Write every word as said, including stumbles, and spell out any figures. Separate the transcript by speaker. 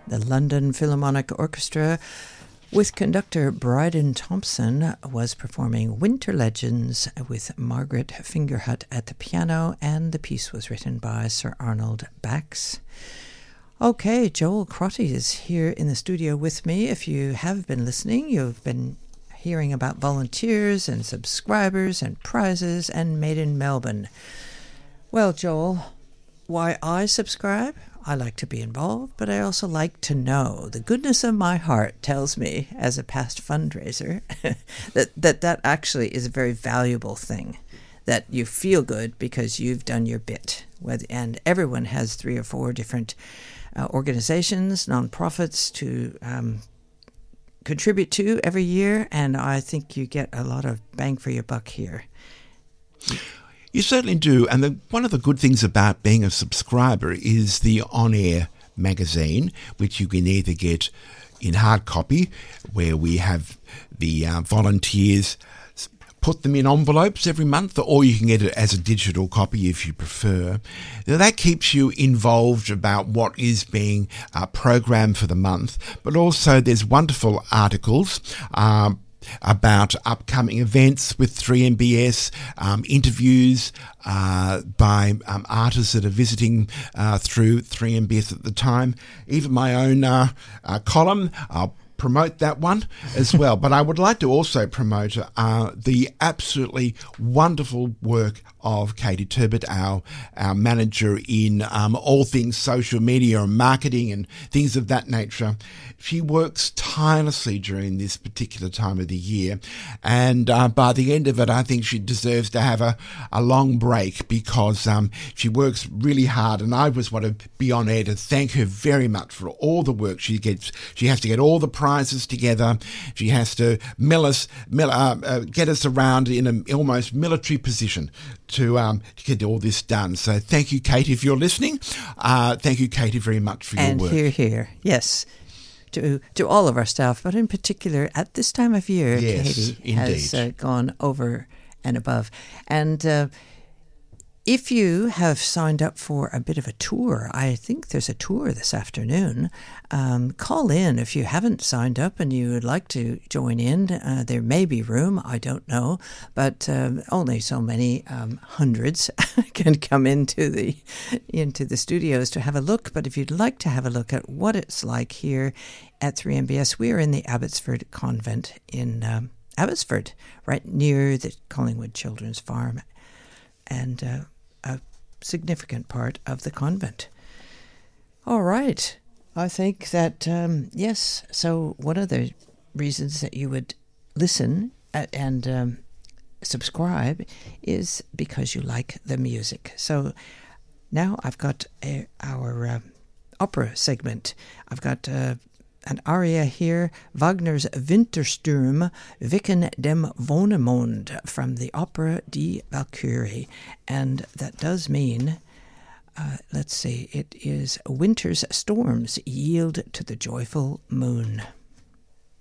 Speaker 1: The London Philharmonic Orchestra, with conductor Bryden Thompson, was performing Winter Legends with Margaret Fingerhut at the piano, and the piece was written by Sir Arnold Bax. Okay, Joel Crotty is here in the studio with me. If you have been listening, you've been hearing about volunteers and subscribers and prizes and Made in Melbourne. Well, Joel, why I subscribe? I like to be involved, but I also like to know. The goodness of my heart tells me, as a past fundraiser, that, that that actually is a very valuable thing, that you feel good because you've done your bit. And everyone has three or four different uh, organizations, nonprofits to um, contribute to every year, and I think you get a lot of bang for your buck here.
Speaker 2: You certainly do, and the, one of the good things about being a subscriber is the on-air magazine, which you can either get in hard copy, where we have the uh, volunteers put them in envelopes every month, or you can get it as a digital copy if you prefer. Now, that keeps you involved about what is being uh, programmed for the month, but also there's wonderful articles um, about upcoming events with three M B S, um, interviews uh, by um, artists that are visiting uh, through three M B S at the time. Even my own uh, uh, column, I'll promote that one as well. But I would like to also promote uh, the absolutely wonderful work of Katie Turbot, our, our manager in um, all things social media and marketing and things of that nature. She works tirelessly during this particular time of the year, and uh, by the end of it, I think she deserves to have a, a long break, because um, she works really hard, and I just want to be on air to thank her very much for all the work she gets. She has to get all the prizes together. She has to mill us, mill, uh, uh, get us around in an almost military position to, um, to get all this done. So thank you, Katie, if you're listening. Uh, thank you, Katie, very much for
Speaker 1: and
Speaker 2: your work.
Speaker 1: And hear, hear, yes. To, to all of our staff, but in particular at this time of year,
Speaker 2: yes,
Speaker 1: Katie
Speaker 2: indeed.
Speaker 1: has uh, gone over and above. And uh, if you have signed up for a bit of a tour, I think there's a tour this afternoon. Um, call in if you haven't signed up and you would like to join in. Uh, there may be room, I don't know, but um, only so many um, hundreds can come into the into the studios to have a look. But if you'd like to have a look at what it's like here at three M B S, we are in the Abbotsford Convent in um, Abbotsford, right near the Collingwood Children's Farm, and uh, a significant part of the convent. All right. I think that, um, yes, so one of the reasons that you would listen and um, subscribe is because you like the music. So now I've got a, our uh, opera segment. I've got uh, an aria here, Wagner's Wintersturm, Wicken dem Wonnemond, from the opera Die Walküre. And that does mean, uh, let's see, it is Winter's storms yield to the joyful moon.